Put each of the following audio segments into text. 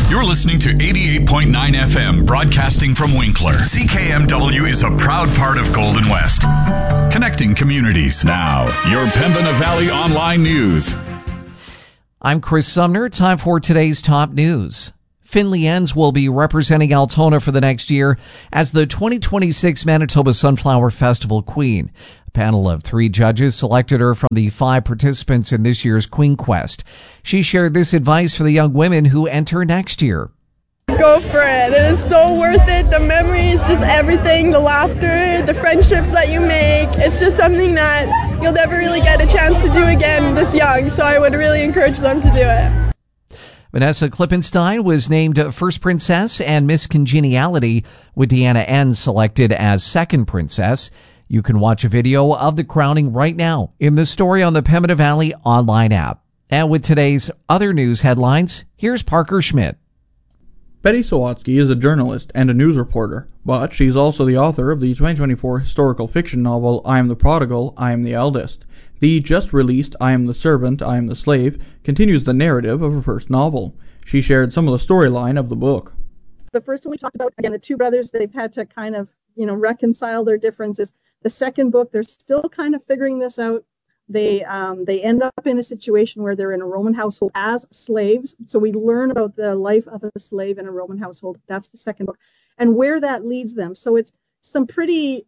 You're listening to 88.9 FM, broadcasting from Winkler. CKMW is a proud part of Golden West, connecting communities. Now, your Pembina Valley Online News. I'm Chris Sumner. Time for today's top news. Finley Enns will be representing Altona for the next year as the 2026 Manitoba Sunflower Festival Queen. A panel of 3 judges selected her from the 5 participants in this year's Queen Quest. She shared this advice for the young women who enter next year. Go for it. It is so worth it. The memories, just everything, the laughter, the friendships that you make. It's just something that you'll never really get a chance to do again this young. So I would really encourage them to do it. Vanessa Klippenstein was named First Princess and Miss Congeniality, with Deanna Enns selected as Second Princess. You can watch a video of the crowning right now in the story on the Pembina Valley online app. And with today's other news headlines, here's Parker Schmidt. Betty Sawatsky is a journalist and a news reporter, but she's also the author of the 2024 historical fiction novel I Am the Prodigal, I Am the Eldest. The just-released I Am the Servant, I Am the Slave continues the narrative of her first novel. She shared some of the storyline of the book. The first one we talked about, again, the 2 brothers, they've had to kind of, reconcile their differences. The second book, they're still kind of figuring this out. They end up in a situation where they're in a Roman household as slaves. So we learn about the life of a slave in a Roman household. That's the second book. And where that leads them. So it's pretty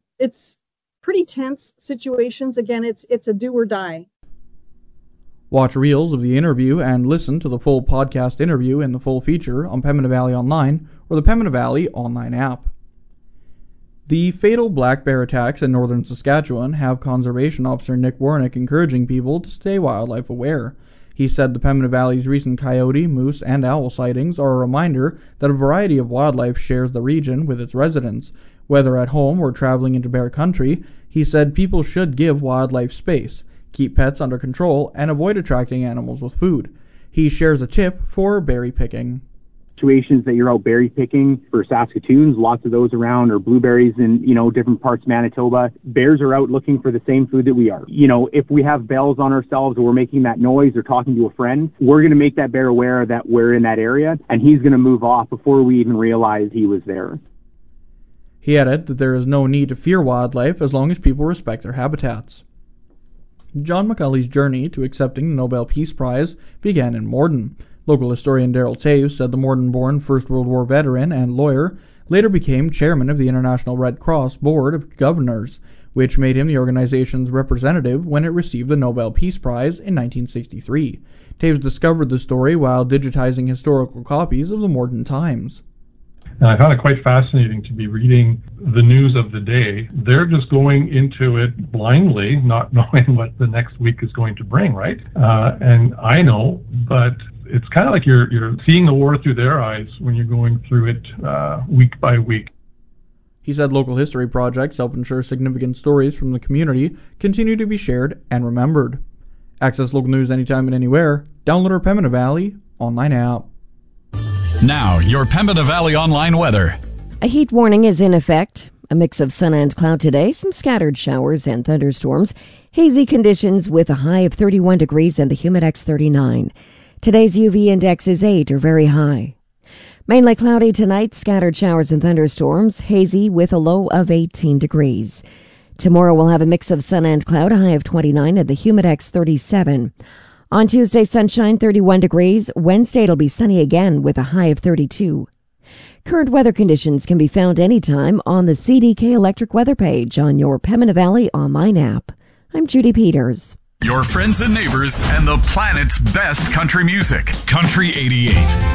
tense situations. Again, it's a do or die. Watch reels of the interview and listen to the full podcast interview in the full feature on Pembina Valley Online or the Pembina Valley Online app. The fatal black bear attacks in northern Saskatchewan have Conservation Officer Nick Warnick encouraging people to stay wildlife aware. He said the Pembina Valley's recent coyote, moose, and owl sightings are a reminder that a variety of wildlife shares the region with its residents. Whether at home or traveling into bear country, he said people should give wildlife space, keep pets under control, and avoid attracting animals with food. He shares a tip for berry picking. Situations that you're out berry picking for Saskatoons, lots of those around, or blueberries in, different parts of Manitoba. Bears are out looking for the same food that we are. If we have bells on ourselves or we're making that noise or talking to a friend, we're going to make that bear aware that we're in that area, and he's going to move off before we even realize he was there. He added that there is no need to fear wildlife as long as people respect their habitats. John McCulley's journey to accepting the Nobel Peace Prize began in Morden. Local historian Daryl Taves said the Morden-born First World War veteran and lawyer later became chairman of the International Red Cross Board of Governors, which made him the organization's representative when it received the Nobel Peace Prize in 1963. Taves discovered the story while digitizing historical copies of the Morden Times. And I found it quite fascinating to be reading the news of the day. They're just going into it blindly, not knowing what the next week is going to bring, right? And I know, but it's kind of like you're seeing the war through their eyes when you're going through it week by week. He said local history projects help ensure significant stories from the community continue to be shared and remembered. Access local news anytime and anywhere. Download our Pembina Valley online app. Now, your Pembina Valley Online weather. A heat warning is in effect. A mix of sun and cloud today, some scattered showers and thunderstorms. Hazy conditions with a high of 31 degrees and the Humidex 39. Today's UV index is 8 or very high. Mainly cloudy tonight, scattered showers and thunderstorms. Hazy with a low of 18 degrees. Tomorrow we'll have a mix of sun and cloud, a high of 29 and the Humidex 37. On Tuesday, sunshine, 31 degrees. Wednesday, it'll be sunny again with a high of 32. Current weather conditions can be found anytime on the CDK Electric weather page on your Pembina Valley online app. I'm Judy Peters. Your friends and neighbors and the planet's best country music. Country 88.